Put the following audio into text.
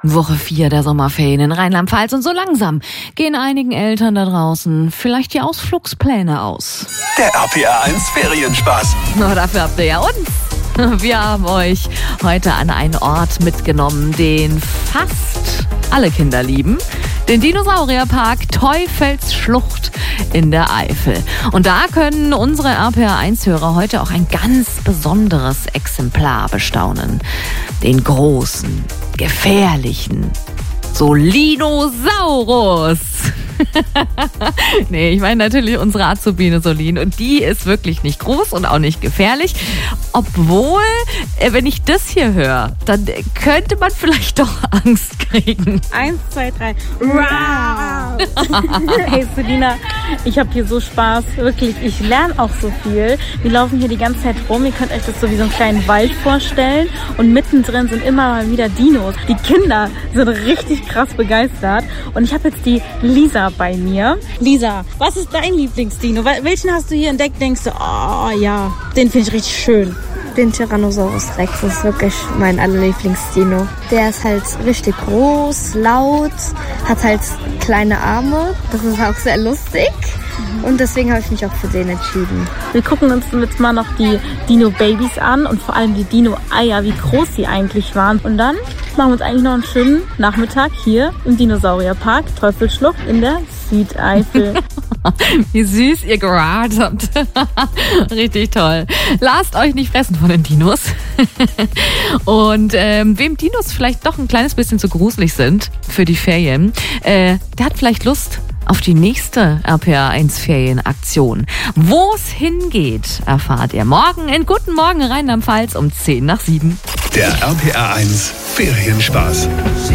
Woche 4 der Sommerferien in Rheinland-Pfalz und so langsam gehen einigen Eltern da draußen vielleicht die Ausflugspläne aus. Der RPA 1 Ferienspaß. Na, dafür habt ihr ja uns. Wir haben euch heute an einen Ort mitgenommen, den fast alle Kinder lieben. Den Dinosaurierpark Teufelsschlucht in der Eifel. Und da können unsere RPA1-Hörer heute auch ein ganz besonderes Exemplar bestaunen. Den großen, gefährlichen Solinosaurus. Nee, ich meine natürlich unsere Azubine Solin. Und die ist wirklich nicht groß und auch nicht gefährlich. Obwohl, wenn ich das hier höre, dann könnte man vielleicht doch Angst kriegen. 1, 2, 3. Hey Selina, ich habe hier so Spaß. Wirklich, ich lerne auch so viel. Wir laufen hier die ganze Zeit rum. Ihr könnt euch das so wie so einen kleinen Wald vorstellen. Und mittendrin sind immer mal wieder Dinos. Die Kinder sind richtig krass begeistert. Und ich habe jetzt die Lisa bei mir. Lisa, was ist dein Lieblingsdino? Welchen hast du hier entdeckt? Denkst du, oh ja, den finde ich richtig schön. Den Tyrannosaurus Rex ist wirklich mein allerlieblingsdino. Der ist halt richtig groß, laut, hat halt kleine Arme. Das ist auch sehr lustig. Und deswegen habe ich mich auch für den entschieden. Wir gucken uns jetzt mal noch die Dino-Babys an und vor allem die Dino-Eier, wie groß sie eigentlich waren. Und dann machen wir uns eigentlich noch einen schönen Nachmittag hier im Dinosaurierpark Teufelsschlucht in der Südeifel. Wie süß ihr geraten habt. Richtig toll. Lasst euch nicht fressen von den Dinos. Und wem Dinos vielleicht doch ein kleines bisschen zu gruselig sind für die Ferien, der hat vielleicht Lust auf die nächste RPA1-Ferienaktion. Wo es hingeht, erfahrt ihr morgen in Guten Morgen Rheinland-Pfalz um 6:50. Der RPA 1 Ferienspaß.